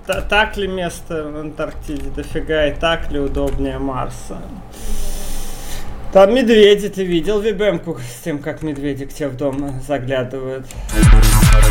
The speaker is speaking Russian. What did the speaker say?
так ли место в Антарктиде дофига и так ли удобнее Марса? Там медведи, ты видел вебемку с тем, как медведи к тебе в дом заглядывают?